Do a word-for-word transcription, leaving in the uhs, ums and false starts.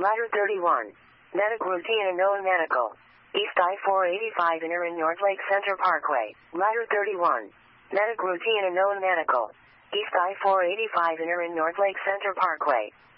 Ladder thirty-one. Medic routine and known medical. East I four eighty-five inner in North Lake Center Parkway. Ladder thirty-one. Medic routine and known medical. East I four eighty-five inner in North Lake Center Parkway.